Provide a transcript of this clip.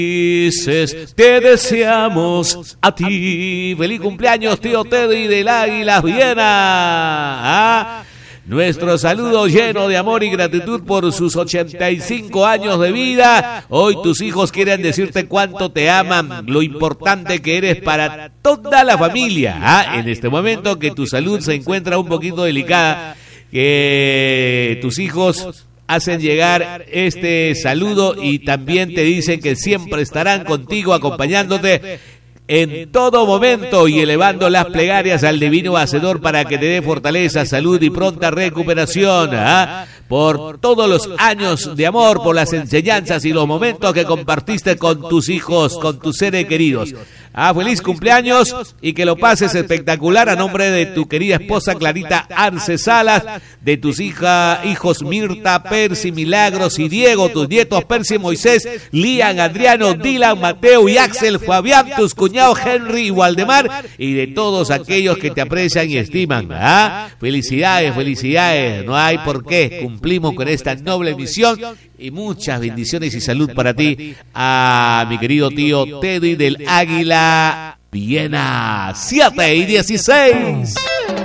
Te deseamos a ti. Feliz cumpleaños, tío Teddy del Águilas Viena. Nuestro saludo lleno de amor y gratitud por sus 85 años de vida. Hoy tus hijos quieren decirte cuánto te aman, lo importante que eres para toda la familia. En este momento que tu salud se encuentra un poquito delicada, que tus hijos hacen llegar este saludo y también te dicen que siempre estarán contigo, acompañándote en todo momento y elevando las plegarias al divino hacedor para que te dé fortaleza, salud y pronta recuperación, por todos los años de amor, por las enseñanzas y los momentos que compartiste con tus hijos, con tus seres queridos. Feliz cumpleaños y que lo pases espectacular a nombre de tu querida esposa Clarita Arce Salas, de tus hijos Mirta, Percy, Milagros y Diego, tus nietos Percy, Moisés, Lian, Adriano, Dylan, Mateo y Axel, Fabián, tus cuñados Henry y Waldemar y de todos aquellos que te aprecian y estiman. Felicidades, felicidades, no hay por qué, cumplimos con esta noble misión y muchas bendiciones y salud para ti, a mi querido tío Teddy del Águila Viena. 7:16.